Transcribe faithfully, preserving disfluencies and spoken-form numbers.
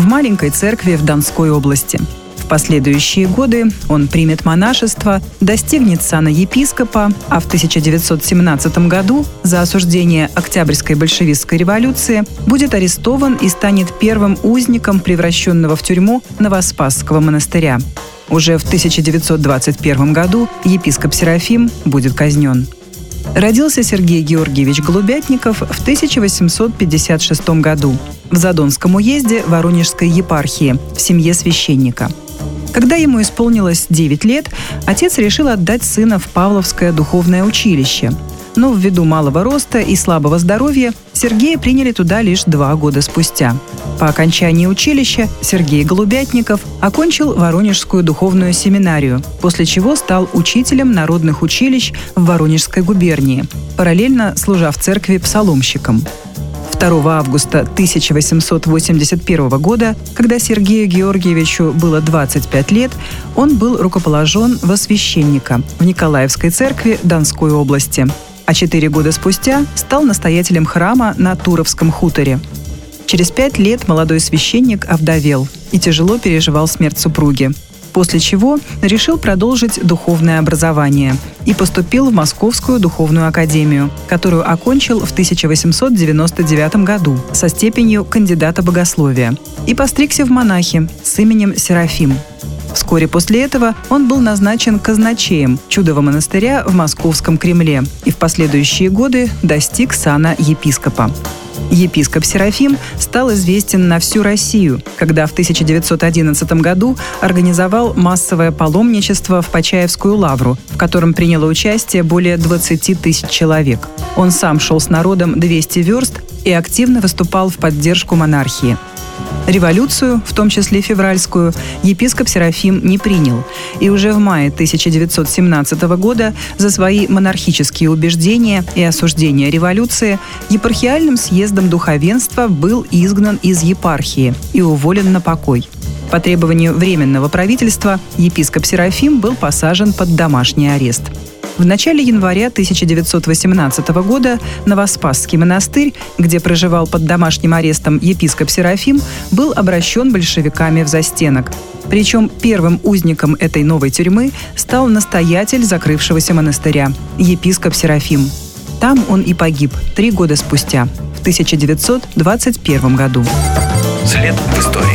маленькой церкви в Донской области. В последующие годы он примет монашество, достигнет сана епископа, а в тысяча девятьсот семнадцатом году за осуждение Октябрьской большевистской революции будет арестован и станет первым узником превращенного в тюрьму Новоспасского монастыря. Уже в тысяча девятьсот двадцать первом году епископ Серафим будет казнен. Родился Сергей Георгиевич Голубятников в тысяча восемьсот пятьдесят шестом году в Задонском уезде Воронежской епархии в семье священника. Когда ему исполнилось девять лет, отец решил отдать сына в Павловское духовное училище. Но ввиду малого роста и слабого здоровья Сергея приняли туда лишь два года спустя. По окончании училища Сергей Голубятников окончил Воронежскую духовную семинарию, после чего стал учителем народных училищ в Воронежской губернии, параллельно служа в церкви псаломщиком. второго августа тысяча восемьсот восемьдесят первого года, когда Сергею Георгиевичу было двадцать пять лет, он был рукоположен во священника в Николаевской церкви Донской области, а четыре года спустя стал настоятелем храма на Туровском хуторе. Через пять лет молодой священник овдовел и тяжело переживал смерть супруги, после чего решил продолжить духовное образование и поступил в Московскую духовную академию, которую окончил в тысяча восемьсот девяносто девятом году со степенью кандидата богословия, и постригся в монахи с именем Серафим. Вскоре после этого он был назначен казначеем Чудового монастыря в Московском Кремле и в последующие годы достиг сана епископа. Епископ Серафим стал известен на всю Россию, когда в тысяча девятьсот одиннадцатом году организовал массовое паломничество в Почаевскую лавру, в котором приняло участие более двадцати тысяч человек. Он сам шел с народом двести верст и активно выступал в поддержку монархии. Революцию, в том числе февральскую, епископ Серафим не принял, и уже в мае тысяча девятьсот семнадцатого года за свои монархические убеждения и осуждение революции епархиальным съездом духовенства был изгнан из епархии и уволен на покой. По требованию Временного правительства епископ Серафим был посажен под домашний арест. В начале января тысяча девятьсот восемнадцатого года Новоспасский монастырь, где проживал под домашним арестом епископ Серафим, был обращен большевиками в застенок. Причем первым узником этой новой тюрьмы стал настоятель закрывшегося монастыря, епископ Серафим. Там он и погиб три года спустя, в тысяча девятьсот двадцать первом году. След в истории.